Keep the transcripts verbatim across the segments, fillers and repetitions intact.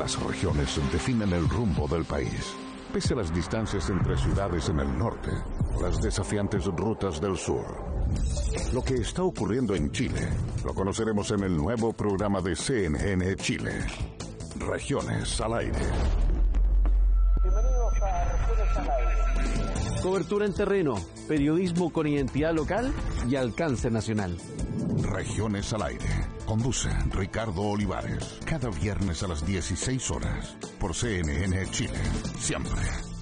Las regiones definen el rumbo del país. Pese a las distancias entre ciudades en el norte, las desafiantes rutas del sur. Lo que está ocurriendo en Chile lo conoceremos en el nuevo programa de C N N Chile. Regiones al aire. Bienvenidos a Regiones al aire. Cobertura en terreno, periodismo con identidad local y alcance nacional. Regiones al aire. Conduce Ricardo Olivares. Cada viernes a las dieciséis horas por C N N Chile. Siempre.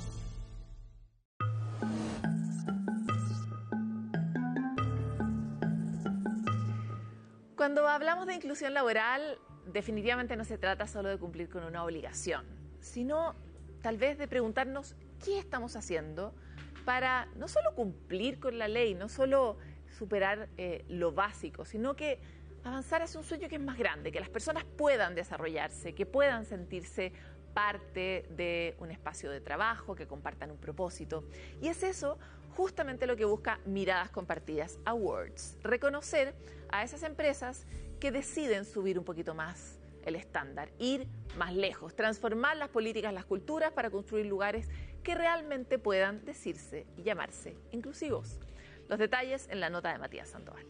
Cuando hablamos de inclusión laboral, definitivamente no se trata solo de cumplir con una obligación, sino tal vez de preguntarnos qué estamos haciendo para no solo cumplir con la ley, no solo superar eh, lo básico, sino que avanzar hacia un sueño que es más grande, que las personas puedan desarrollarse, que puedan sentirse parte de un espacio de trabajo, que compartan un propósito. Y es eso justamente lo que busca Miradas Compartidas Awards, reconocer a esas empresas que deciden subir un poquito más el estándar, ir más lejos, transformar las políticas, las culturas para construir lugares que realmente puedan decirse y llamarse inclusivos. Los detalles en la nota de Matías Sandoval.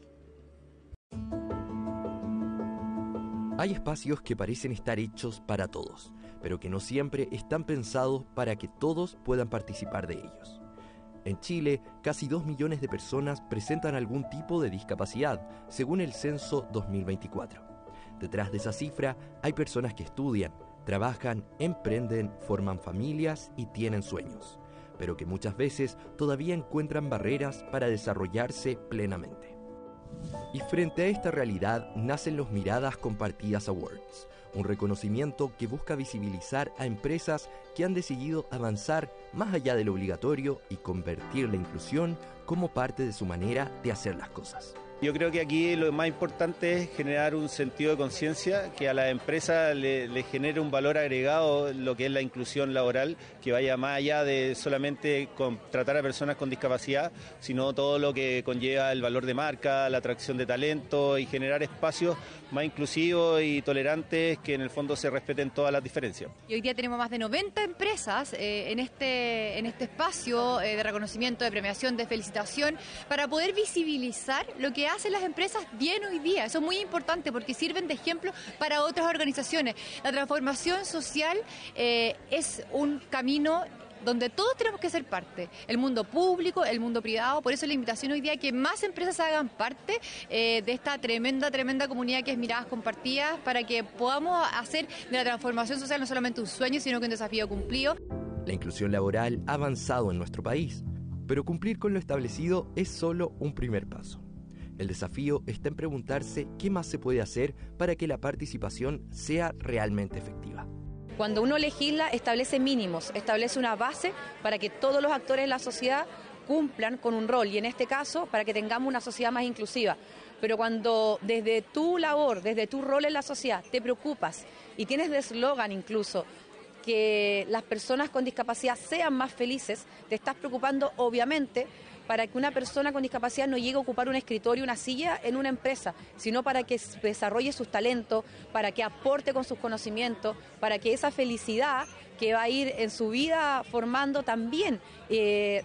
Hay espacios que parecen estar hechos para todos, pero que no siempre están pensados para que todos puedan participar de ellos. En Chile, casi dos millones de personas presentan algún tipo de discapacidad, según el censo dos mil veinticuatro. Detrás de esa cifra hay personas que estudian, trabajan, emprenden, forman familias y tienen sueños, pero que muchas veces todavía encuentran barreras para desarrollarse plenamente. Y frente a esta realidad nacen los Miradas Compartidas Awards, un reconocimiento que busca visibilizar a empresas que han decidido avanzar más allá de lo obligatorio y convertir la inclusión como parte de su manera de hacer las cosas. Yo creo que aquí lo más importante es generar un sentido de conciencia que a la empresa le, le genere un valor agregado, lo que es la inclusión laboral, que vaya más allá de solamente tratar a personas con discapacidad, sino todo lo que conlleva el valor de marca, la atracción de talento y generar espacios más inclusivos y tolerantes que en el fondo se respeten todas las diferencias. Y hoy día tenemos más de noventa empresas eh, en, este, en este espacio eh, de reconocimiento, de premiación, de felicitación, para poder visibilizar lo que hacen las empresas bien hoy día. Eso es muy importante porque sirven de ejemplo para otras organizaciones. La transformación social eh, es un camino donde todos tenemos que ser parte, el mundo público, el mundo privado. Por eso la invitación hoy día es que más empresas hagan parte eh, de esta tremenda, tremenda comunidad que es Miradas Compartidas, para que podamos hacer de la transformación social no solamente un sueño, sino que un desafío cumplido. La inclusión laboral ha avanzado en nuestro país, pero cumplir con lo establecido es solo un primer paso. El desafío está en preguntarse qué más se puede hacer para que la participación sea realmente efectiva. Cuando uno legisla, establece mínimos, establece una base para que todos los actores de la sociedad cumplan con un rol, y en este caso, para que tengamos una sociedad más inclusiva. Pero cuando desde tu labor, desde tu rol en la sociedad, te preocupas y tienes de eslogan incluso que las personas con discapacidad sean más felices, te estás preocupando obviamente para que una persona con discapacidad no llegue a ocupar un escritorio, una silla en una empresa, sino para que desarrolle sus talentos, para que aporte con sus conocimientos, para que esa felicidad que va a ir en su vida formando también eh,